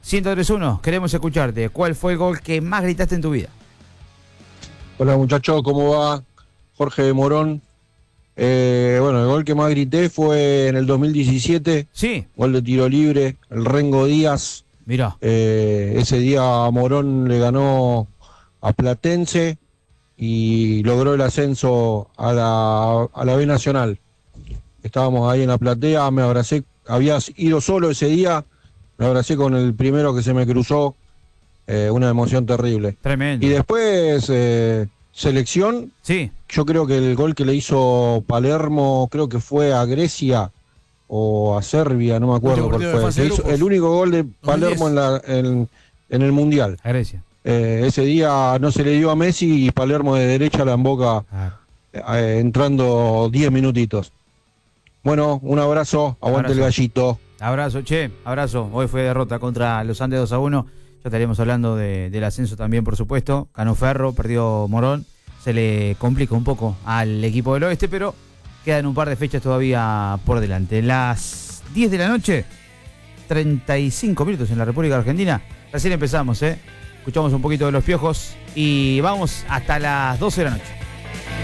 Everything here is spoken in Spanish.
103.1, queremos escucharte. ¿Cuál fue el gol que más gritaste en tu vida? Hola muchachos, ¿cómo va? Jorge de Morón. Bueno, el gol que más grité fue en el 2017. Sí. Gol de tiro libre, el Rengo Díaz. Mirá. Ese día Morón le ganó a Platense y logró el ascenso a la B Nacional. Estábamos ahí en la platea, me abracé, había ido solo ese día, me abracé con el primero que se me cruzó, una emoción terrible. Tremendo. Y después, selección, sí. Yo creo que el gol que le hizo Palermo, creo que fue a Grecia o a Serbia, no me acuerdo cuál fue. Se hizo el único gol de Palermo en el Mundial. A Grecia. Ese día no se le dio a Messi y Palermo de derecha la emboca, entrando 10 minutitos. Bueno, un abrazo, aguante el gallito. Abrazo, abrazo. Hoy fue derrota contra los Andes 2-1. Ya estaremos hablando del ascenso también, por supuesto. Ganó Ferro, perdió Morón. Se le complica un poco al equipo del oeste, pero quedan un par de fechas todavía por delante. Las 10 de la noche, 35 minutos en la República Argentina. Recién empezamos, Escuchamos un poquito de Los Piojos y vamos hasta las 12 de la noche.